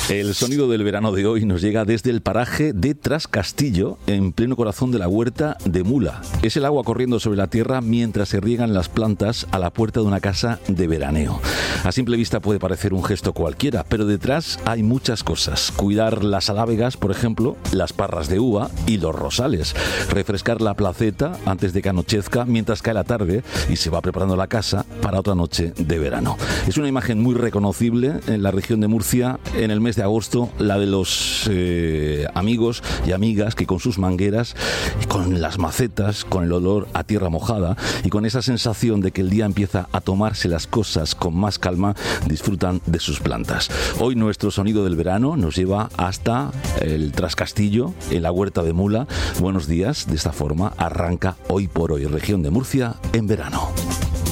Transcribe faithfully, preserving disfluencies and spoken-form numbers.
El sonido del verano de hoy nos llega desde el paraje de Trascastillo, en pleno corazón de la huerta de Mula. Es el agua corriendo sobre la tierra mientras se riegan las plantas a la puerta de una casa de veraneo. A simple vista puede parecer un gesto cualquiera, pero detrás hay muchas cosas. Cuidar las alávegas, por ejemplo, las parras de uva y los rosales. Refrescar la placeta antes de que anochezca mientras cae la tarde y se va preparando la casa para otra noche de verano. Es una imagen muy reconocible en la región de Murcia en el mes de agosto, la de los eh, amigos y amigas que con sus mangueras, con las macetas, con el olor a tierra mojada y con esa sensación de que el día empieza a tomarse las cosas con más calma, disfrutan de sus plantas. Hoy nuestro sonido del verano nos lleva hasta el Trascastillo, en la huerta de Mula. Buenos días, de esta forma arranca Hoy por Hoy, región de Murcia en verano.